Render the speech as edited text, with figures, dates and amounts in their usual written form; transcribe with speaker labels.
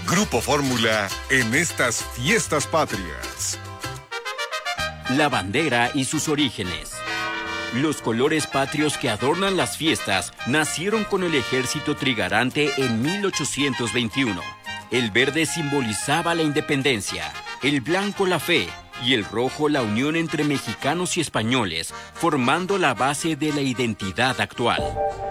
Speaker 1: Grupo Fórmula en estas fiestas patrias.
Speaker 2: La bandera y sus orígenes. Los colores patrios que adornan las fiestas nacieron con el ejército trigarante en 1821. El verde simbolizaba la independencia, el blanco la fe y el rojo la unión entre mexicanos y españoles, formando la base de la identidad actual.